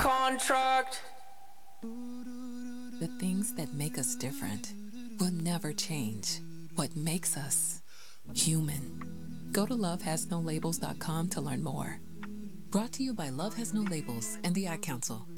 contract. The things that make us different will never change. What makes us human. Go to lovehasnolabels.com to learn more. Brought to you by Love Has No Labels and the Ad Council.